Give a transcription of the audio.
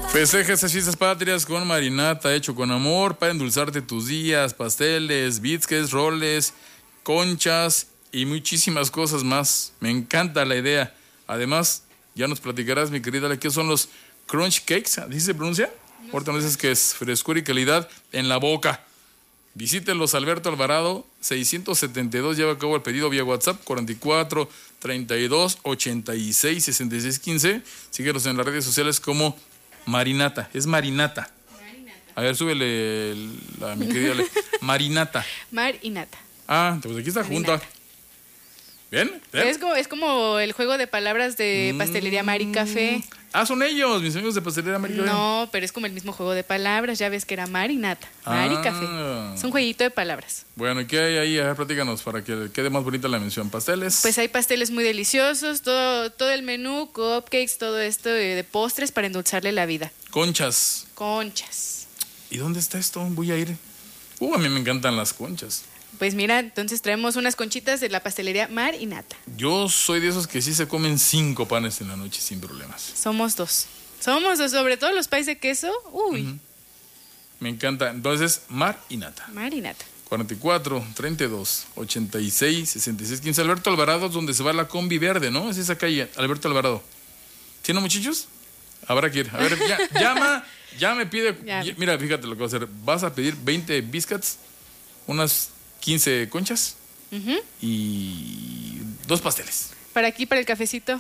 Festeja estas fiestas patrias con marinata hecho con amor para endulzarte tus días, pasteles, biscuits, roles, conchas y muchísimas cosas más. Me encanta la idea. Además, ya nos platicarás, mi querida, ¿qué son los crunch cakes? ¿Así se pronuncia? Ahorita nos dices que es frescura y calidad en la boca. Visítenlos, Alberto Alvarado, 672. Lleva a cabo el pedido vía WhatsApp, 44 32 86 66 15. Síguenos en las redes sociales como Marinata. Es Marinata. A ver, súbele a mi querida Marinata. Marinata. Ah, pues aquí está junta. ¿Bien? Es como el juego de palabras de Pastelería Mari Café. Ah, son ellos, mis amigos de Pastelería Mari Café. No, pero es como el mismo juego de palabras. Ya ves que era Marinata, Mari Café. Es un jueguito de palabras. Bueno, ¿y qué hay ahí? A ver, platícanos para que quede más bonita la mención. ¿Pasteles? Pues hay pasteles muy deliciosos, todo el menú, cupcakes, todo esto de postres para endulzarle la vida. Conchas. Conchas. ¿Y dónde está esto? Voy a ir. A mí me encantan las conchas. Pues mira, entonces traemos unas conchitas de la pastelería Marinata. Yo soy de esos que sí se comen 5 panes en la noche sin problemas. Somos dos, sobre todo los país de queso. Uy. Me encanta. Entonces, Marinata. 44 32 86 66 15. Alberto Alvarado es donde se va la combi verde, ¿no? Es esa calle, Alberto Alvarado. ¿Tiene muchachos? Habrá que ir. A ver, ya me pide. Mira, fíjate lo que vas a hacer. Vas a pedir 20 biscuits, unas 15 conchas y 2 pasteles. Para aquí, para el cafecito.